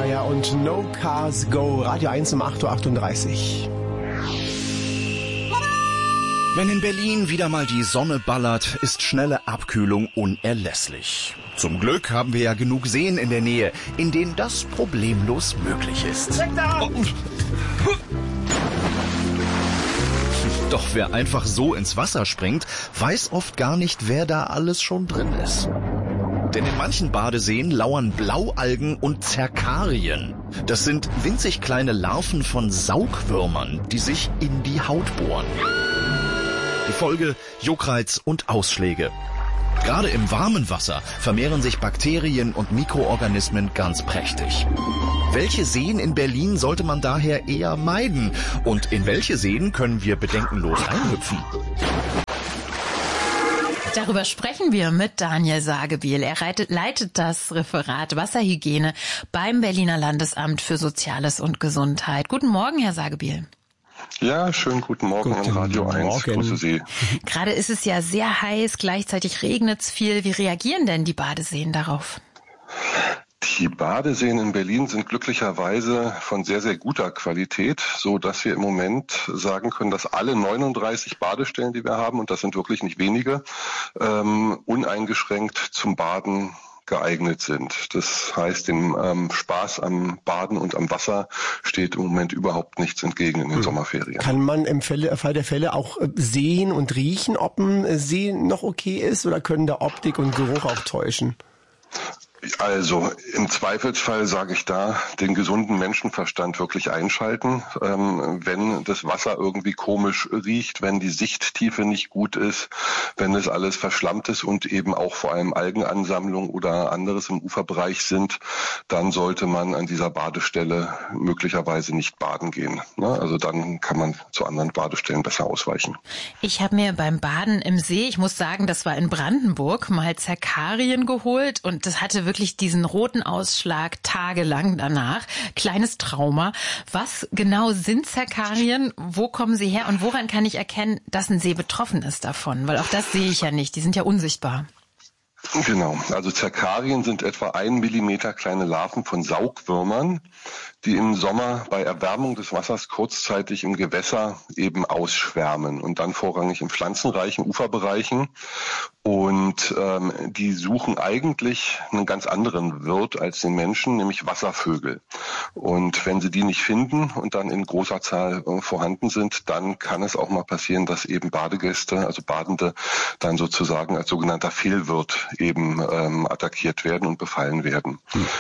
Mayer und No Cars Go. Radio 1 um 8.38 Uhr. Wenn in Berlin wieder mal die Sonne ballert, ist schnelle Abkühlung unerlässlich. Zum Glück haben wir ja genug Seen in der Nähe, in denen das problemlos möglich ist. Doch wer einfach so ins Wasser springt, weiß oft gar nicht, wer da alles schon drin ist. Denn in manchen Badeseen lauern Blaualgen und Zerkarien. Das sind winzig kleine Larven von Saugwürmern, die sich in die Haut bohren. Die Folge: Juckreiz und Ausschläge. Gerade im warmen Wasser vermehren sich Bakterien und Mikroorganismen ganz prächtig. Welche Seen in Berlin sollte man daher eher meiden? Und in welche Seen können wir bedenkenlos reinhüpfen? Darüber sprechen wir mit Daniel Sagebiel. Er leitet das Referat Wasserhygiene beim Berliner Landesamt für Soziales und Gesundheit. Guten Morgen, Herr Sagebiel. Ja, schönen guten Morgen an Radio 1. Grüße Sie. Gerade ist es ja sehr heiß, gleichzeitig regnet es viel. Wie reagieren denn die Badeseen darauf? Die Badeseen in Berlin sind glücklicherweise von sehr, sehr guter Qualität, so dass wir im Moment sagen können, dass alle 39 Badestellen, die wir haben, und das sind wirklich nicht wenige, uneingeschränkt zum Baden geeignet sind. Das heißt, dem Spaß am Baden und am Wasser steht im Moment überhaupt nichts entgegen in den Sommerferien. Kann man im Fall der Fälle auch sehen und riechen, ob ein See noch okay ist, oder können da Optik und Geruch auch täuschen? Also im Zweifelsfall sage ich da, den gesunden Menschenverstand wirklich einschalten. Wenn das Wasser irgendwie komisch riecht, wenn die Sichttiefe nicht gut ist, wenn es alles verschlammt ist und eben auch vor allem Algenansammlung oder anderes im Uferbereich sind, dann sollte man an dieser Badestelle möglicherweise nicht baden gehen. Also dann kann man zu anderen Badestellen besser ausweichen. Ich habe mir beim Baden im See, ich muss sagen, das war in Brandenburg, mal Zerkarien geholt und das hatte wirklich diesen roten Ausschlag tagelang danach. Kleines Trauma. Was genau sind Zerkarien? Wo kommen sie her? Und woran kann ich erkennen, dass ein See betroffen ist davon? Weil auch das sehe ich ja nicht. Die sind ja unsichtbar. Genau. Also Zerkarien sind etwa 1 Millimeter kleine Larven von Saugwürmern, die im Sommer bei Erwärmung des Wassers kurzzeitig im Gewässer eben ausschwärmen und dann vorrangig in pflanzenreichen Uferbereichen. Und die suchen eigentlich einen ganz anderen Wirt als den Menschen, nämlich Wasservögel. Und wenn sie die nicht finden und dann in großer Zahl vorhanden sind, dann kann es auch mal passieren, dass eben Badegäste, also Badende, dann sozusagen als sogenannter Fehlwirt eben attackiert werden und befallen werden.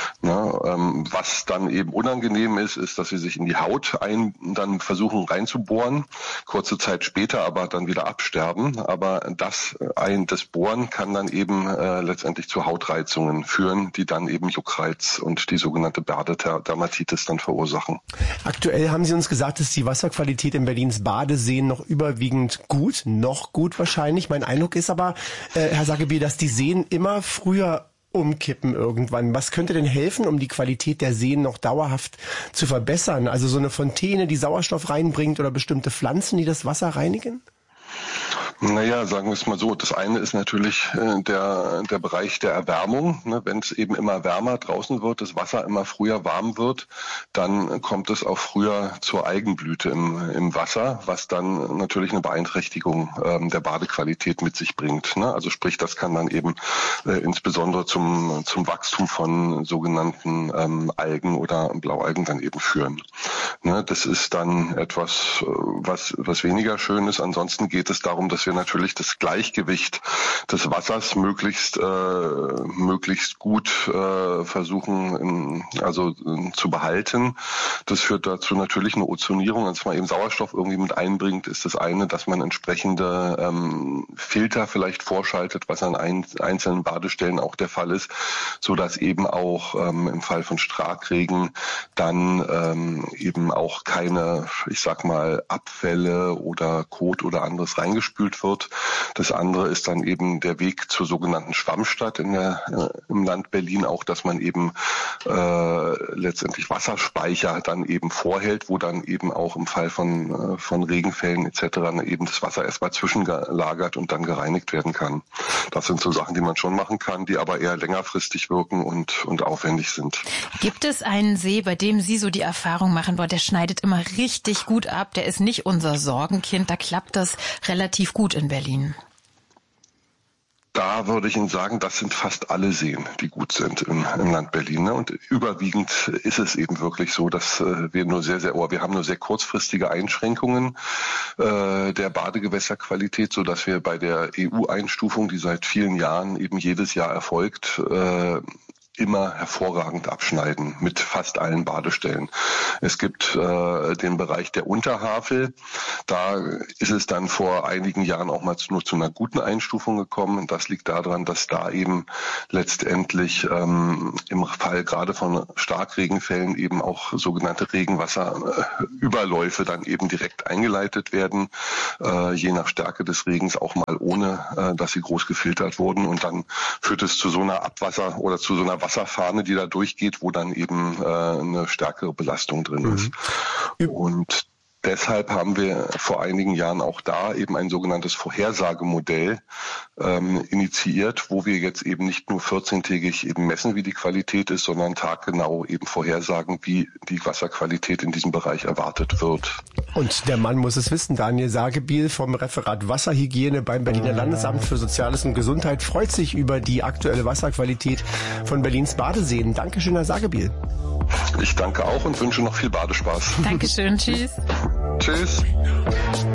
Was dann eben unangenehm ist, dass sie sich in die Haut dann versuchen reinzubohren, kurze Zeit später aber dann wieder absterben. Aber das Bohren kann dann eben letztendlich zu Hautreizungen führen, die dann eben Juckreiz und die sogenannte Badedermatitis dann verursachen. Aktuell haben Sie uns gesagt, ist die Wasserqualität in Berlins Badeseen noch überwiegend gut, noch gut wahrscheinlich. Mein Eindruck ist aber, Herr Sagebiel, dass die Seen immer früher umkippen irgendwann. Was könnte denn helfen, um die Qualität der Seen noch dauerhaft zu verbessern? Also so eine Fontäne, die Sauerstoff reinbringt, oder bestimmte Pflanzen, die das Wasser reinigen? Naja, sagen wir es mal so. Das eine ist natürlich der Bereich der Erwärmung. Wenn es eben immer wärmer draußen wird, das Wasser immer früher warm wird, dann kommt es auch früher zur Algenblüte im Wasser, was dann natürlich eine Beeinträchtigung der Badequalität mit sich bringt. Also sprich, das kann dann eben insbesondere zum Wachstum von sogenannten Algen oder Blaualgen dann eben führen. Das ist dann etwas, was weniger schön ist. Ansonsten geht es darum, dass wir natürlich das Gleichgewicht des Wassers möglichst gut versuchen zu behalten. Das führt dazu natürlich eine Ozonierung, dass man eben Sauerstoff irgendwie mit einbringt, ist das eine, dass man entsprechende Filter vielleicht vorschaltet, was an einzelnen Badestellen auch der Fall ist, so dass eben auch im Fall von Starkregen dann eben eben auch keine, ich sag mal, Abfälle oder Kot oder anderes reingespült wird. Das andere ist dann eben der Weg zur sogenannten Schwammstadt im Land Berlin auch, dass man eben letztendlich Wasserspeicher dann eben vorhält, wo dann eben auch im Fall von Regenfällen etc. eben das Wasser erstmal zwischengelagert und dann gereinigt werden kann. Das sind so Sachen, die man schon machen kann, die aber eher längerfristig wirken und aufwendig sind. Gibt es einen See, bei dem Sie so die Erfahrung machen, boah, der schneidet immer richtig gut ab, der ist nicht unser Sorgenkind, da klappt das relativ gut in Berlin? Da würde ich Ihnen sagen, das sind fast alle Seen, die gut sind im Land Berlin. Und überwiegend ist es eben wirklich so, dass wir haben nur sehr kurzfristige Einschränkungen der Badegewässerqualität, so dass wir bei der EU-Einstufung, die seit vielen Jahren eben jedes Jahr erfolgt, immer hervorragend abschneiden mit fast allen Badestellen. Es gibt den Bereich der Unterhavel. Da ist es dann vor einigen Jahren auch mal nur zu einer guten Einstufung gekommen. Und das liegt daran, dass da eben letztendlich im Fall gerade von Starkregenfällen eben auch sogenannte Regenwasserüberläufe dann eben direkt eingeleitet werden, je nach Stärke des Regens auch mal ohne, dass sie groß gefiltert wurden. Und dann führt es zu so einer Abwasser- oder zu so einer Wasserfahne, die da durchgeht, wo dann eben eine stärkere Belastung drin ist. Und deshalb haben wir vor einigen Jahren auch da eben ein sogenanntes Vorhersagemodell initiiert, wo wir jetzt eben nicht nur 14-tägig eben messen, wie die Qualität ist, sondern taggenau eben vorhersagen, wie die Wasserqualität in diesem Bereich erwartet wird. Und der Mann muss es wissen, Daniel Sagebiel vom Referat Wasserhygiene beim Berliner Landesamt für Soziales und Gesundheit freut sich über die aktuelle Wasserqualität von Berlins Badeseen. Dankeschön, Herr Sagebiel. Ich danke auch und wünsche noch viel Badespaß. Dankeschön, tschüss. Tschüss.